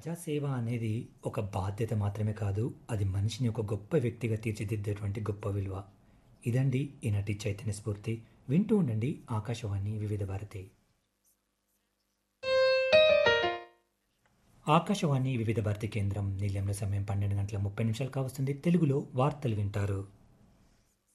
ప్రజాసేవ అనేది ఒక బాధ్యత మాత్రమే కాదు. అది మనిషిని ఒక గొప్ప వ్యక్తిగా తీర్చిదిద్దేటువంటి గొప్ప విలువ. ఇదండి ఈనాటి చైతన్య స్ఫూర్తి. వింటూ ఉండండి ఆకాశవాణి వివిధ భారతి. ఆకాశవాణి వివిధ భారతి కేంద్రం నిలయంలో సమయం 12 గంటల 30 నిమిషాలు కావస్తుంది. తెలుగులో వార్తలు వింటారు.